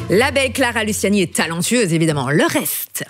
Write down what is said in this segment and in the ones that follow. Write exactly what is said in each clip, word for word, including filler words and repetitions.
La belle Clara Luciani est talentueuse, évidemment. Le reste...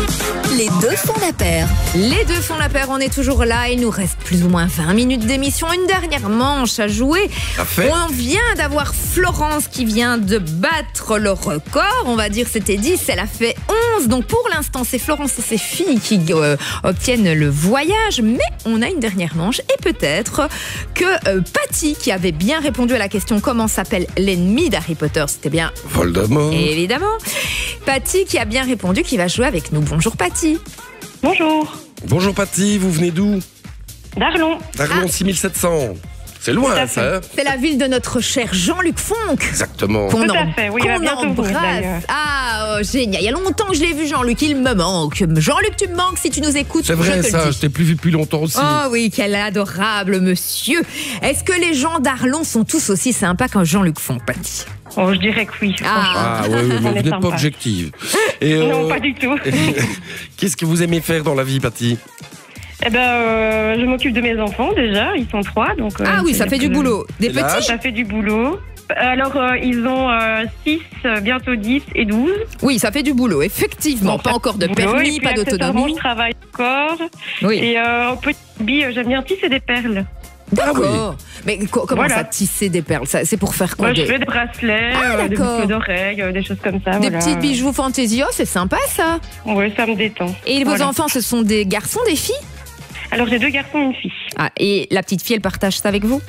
Les deux font la paire. Les deux font la paire, on est toujours là. Il nous reste plus ou moins vingt minutes d'émission. Une dernière manche à jouer. Parfait. On vient d'avoir Florence qui vient de battre le record. On va dire c'était dix, elle a fait onze. Donc pour l'instant, c'est Florence et ses filles qui euh, obtiennent le voyage. Mais on a une dernière manche. Et peut-être que euh, Patty, qui avait bien répondu à la question comment s'appelle l'ennemi d'Harry Potter, c'était bien Voldemort. évidemment. Patty qui a bien répondu, qui va jouer avec nous. Bonjour Patty. Bonjour. Bonjour Patty, vous venez d'où? Darlon. Darlon Ah. six mille sept cents. C'est loin, Tout à ça. hein C'est la ville de notre cher Jean-Luc Fonck. Exactement. Qu'on Tout à en- fait, oui, il va qu'on bientôt venir, embrasse. d'ailleurs. Ah, oh, génial. Il y a longtemps que je l'ai vu, Jean-Luc. Il me manque. Jean-Luc, tu me manques si tu nous écoutes. C'est je vrai, te ça. le Je dis. t'ai plus vu depuis longtemps aussi. Oh oui, quel adorable monsieur. Est-ce que les gens d'Arlon sont tous aussi sympas qu'un Jean-Luc Fonck, Patty? Oh, je dirais que oui. Ah. Ah, ouais, ouais, mais On vous est n'êtes pas sympa. objective. Et, euh, Non, pas du tout. Qu'est-ce que vous aimez faire dans la vie, Patty? Eh ben, euh, je m'occupe de mes enfants déjà. Ils sont trois, donc. euh, Ah oui, ça c'est-à-dire fait du que- boulot. Des Et là, petits? Ça fait du boulot. Alors, euh, ils ont six, bientôt dix et douze. Oui, ça fait du boulot, effectivement. Donc, pas ça encore de fait du boulot. permis, Et puis, pas accessoirement, d'autonomie. Je travaille encore. Oui. Et euh, au petit hobby, euh, j'aime bien tisser des perles. D'accord. Mais co- comment Voilà. ça, tisser des perles? Ça, c'est pour faire quoi? Moi, je des fais des bracelets, Ah, euh, des d'accord. boucles d'oreilles, euh, des choses comme ça. des voilà. petits bijoux fantaisie? Oh, c'est sympa ça. Oui, ça me détend. Et vos Voilà. enfants, ce sont des garçons, des filles? Alors, j'ai deux garçons et une fille. Ah, et la petite fille, elle partage ça avec vous?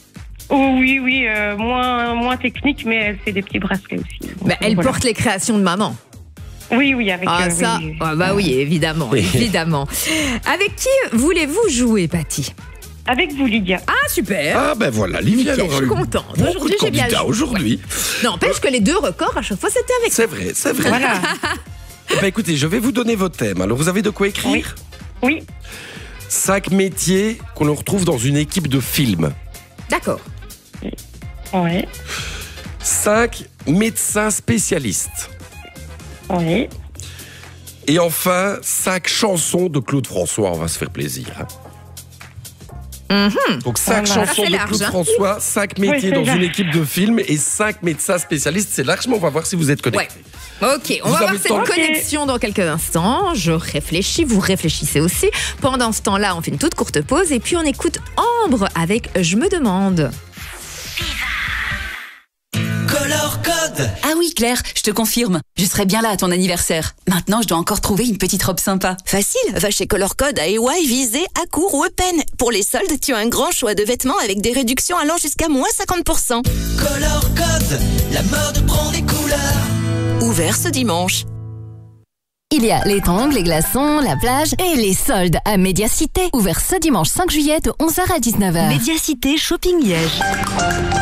Oh, oui, oui, euh, moins, moins technique, mais elle fait des petits bracelets aussi. Donc, Bah, elle voilà. porte les créations de maman. Oui, oui, avec. Ah, euh, ça, oui, oui. ah, bah oui, évidemment, évidemment. Avec qui voulez-vous jouer, Patty? Avec vous, Lydia. Ah, super. Ah, ben voilà, Livia Nickel, aura je suis eu contente. beaucoup Aujourd'hui, de j'ai bien candidats joué. aujourd'hui. N'empêche que les deux records, à chaque fois, c'était avec. C'est vrai, c'est vrai. Voilà. Eh ben, écoutez, je vais vous donner vos thèmes. Alors, vous avez de quoi écrire? Oui. Cinq métiers qu'on retrouve dans une équipe de film. D'accord. Oui. Cinq médecins spécialistes. Oui. Et enfin, cinq chansons de Claude François. On va se faire plaisir. hein. Donc, cinq Voilà. chansons Ça fait de large, Claude hein. François, cinq métiers Oui, c'est dans large. une équipe de film et cinq médecins spécialistes. C'est large, mais on va voir si vous êtes Ouais. connectés. Ok, on Vous va avez voir le cette temps. connexion dans quelques instants. Je réfléchis, vous réfléchissez aussi. Pendant ce temps-là, on fait une toute courte pause et puis on écoute Ambre avec Je me demande. Color Code. Ah oui, Claire, je te confirme. Je serai bien là à ton anniversaire. Maintenant, je dois encore trouver une petite robe sympa. Facile, va chez Color Code à E Y, Visé, Accourt ou Eupen. Pour les soldes, tu as un grand choix de vêtements avec des réductions allant jusqu'à moins cinquante pour cent. Color Code. La mode prend des couleurs. Ouvert ce dimanche. Il y a les tongs, les glaçons, la plage et les soldes à Médiacité. Ouvert ce dimanche cinq juillet de onze heures à dix-neuf heures. Médiacité Shopping Liège.